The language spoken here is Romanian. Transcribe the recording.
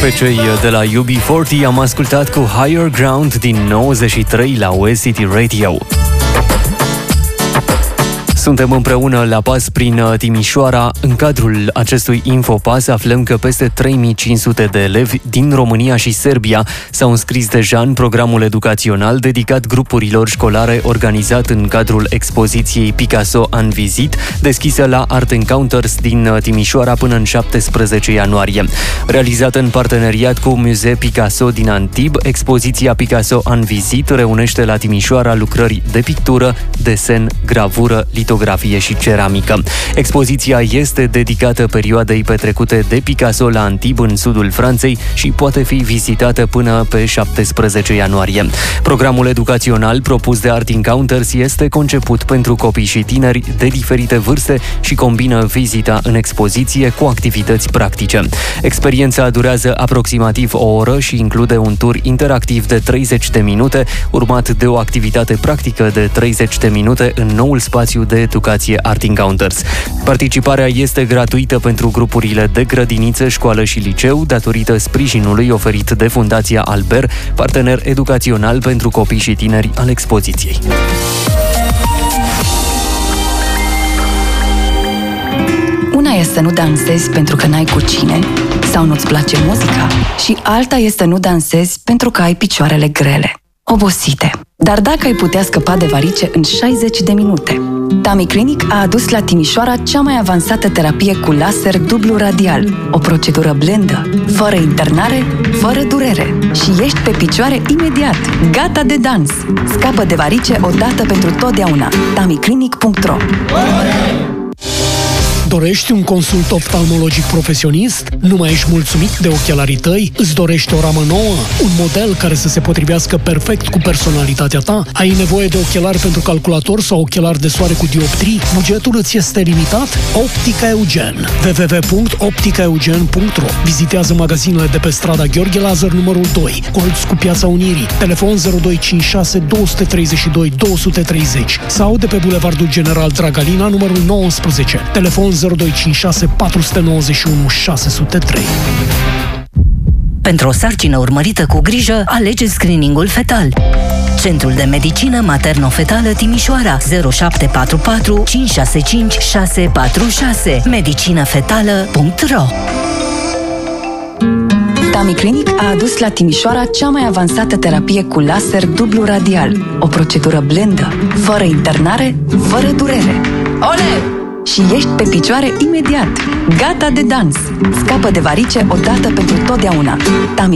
Pe cei de la UB40 am ascultat cu Higher Ground din 93 la West City Radio. Suntem împreună la pas prin Timișoara. În cadrul acestui Infopas aflăm că peste 3500 de elevi din România și Serbia s-au înscris deja în programul educațional dedicat grupurilor școlare organizat în cadrul expoziției Picasso Unvisit, deschisă la Art Encounters din Timișoara până în 17 ianuarie. Realizată în parteneriat cu Musée Picasso din Antib, expoziția Picasso Unvisit reunește la Timișoara lucrări de pictură, desen, gravură, litografie și ceramică. Expoziția este dedicată perioadei petrecute de Picasso la Antib, în sudul Franței, și poate fi vizitată până pe 17 ianuarie. Programul educațional propus de Art Encounters este conceput pentru copii și tineri de diferite vârste și combină vizita în expoziție cu activități practice. Experiența durează aproximativ o oră și include un tur interactiv de 30 de minute, urmat de o activitate practică de 30 de minute în noul spațiu de educație Art Encounters. Participarea este gratuită pentru grupurile de grădiniță, școală și liceu, datorită sprijinului oferit de Fundația Albert, partener educațional pentru copii și tineri al expoziției. Una este să nu dansezi pentru că n-ai cu cine sau nu-ți place muzica și alta este să nu dansezi pentru că ai picioarele grele, obosite. Dar dacă ai putea scăpa de varice în 60 de minute? Tummy Clinic a adus la Timișoara cea mai avansată terapie cu laser dublu radial, o procedură blândă, fără internare, fără durere și ești pe picioare imediat, gata de dans. Scapă de varice odată pentru totdeauna. TummyClinic.ro. Dorești un consult oftalmologic profesionist? Nu mai ești mulțumit de ochelarii tăi? Îți dorești o ramă nouă? Un model care să se potrivească perfect cu personalitatea ta? Ai nevoie de ochelari pentru calculator sau ochelari de soare cu dioptrii? Bugetul îți este limitat? Optica Eugen. www.opticaeugen.ro. Vizitează magazinele de pe strada Gheorghe Lazar numărul 2, colț cu Piața Unirii, telefon 0256 232 230 sau de pe Bulevardul General Dragalina numărul 19, telefon 0256 491 603. Pentru o sarcină urmărită cu grijă, alege screeningul fetal. Centrul de Medicină Materno-Fetală Timișoara 0744 565 646 medicinafetală.ro. Tummy Clinic a adus la Timișoara cea mai avansată terapie cu laser dublu radial, o procedură blândă, fără internare, fără durere. Ole! Și ești pe picioare imediat, gata de dans. Scapă de varice odată pentru totdeauna. Tummy